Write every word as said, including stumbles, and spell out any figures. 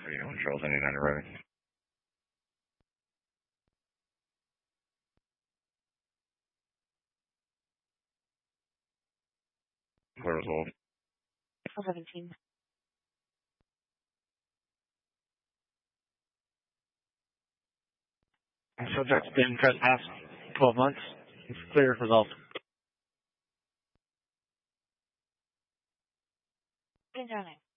Are you on Charles ninety-nine ready? Clear as hold. seventeen. Subject's been trespassed twelve months. It's clear result. Good running.